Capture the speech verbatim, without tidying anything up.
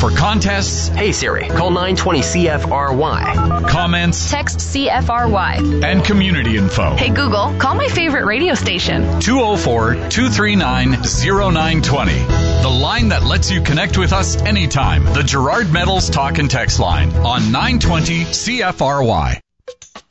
For contests, Hey Siri, call nine twenty C F R Y. Comments, text C F R Y. And community info. Hey Google, call my favorite radio station. two oh four, two three nine, oh nine two oh. The line that lets you connect with us anytime. The Gerard Metals Talk and Text line on nine twenty C F R Y.